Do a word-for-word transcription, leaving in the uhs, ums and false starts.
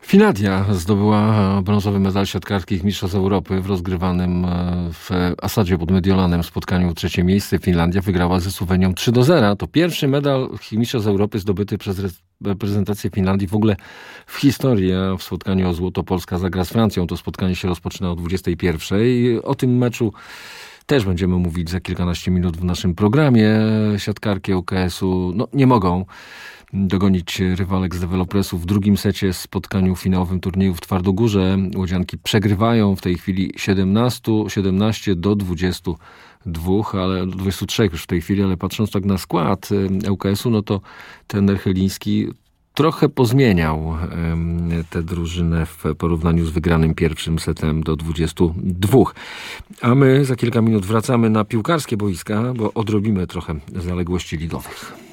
Finlandia zdobyła brązowy medal siatkarskich mistrzostw Europy w rozgrywanym w Asadzie pod Mediolanem spotkaniu. Trzecie miejsce Finlandia wygrała ze Słowenią trzy do zera. To pierwszy medal mistrzostw Europy zdobyty przez reprezentację Finlandii w ogóle w historii. A w spotkaniu o złoto Polska zagra z Francją. To spotkanie się rozpoczyna o dwudziestej pierwszej. O tym meczu też będziemy mówić za kilkanaście minut w naszym programie. Siatkarki U K S-u no, nie mogą dogonić rywalek z Developresu w drugim secie spotkaniu finałowym turnieju w Twardogórze. Łodzianki przegrywają w tej chwili siedemnaście do dwudziestu dwóch, ale do dwudziestu trzech już w tej chwili, ale patrząc tak na skład U K S-u, no to trener Chyliński trochę pozmieniał tę drużynę w porównaniu z wygranym pierwszym setem do dwudziestu dwóch. A my za kilka minut wracamy na piłkarskie boiska, bo odrobimy trochę zaległości ligowych.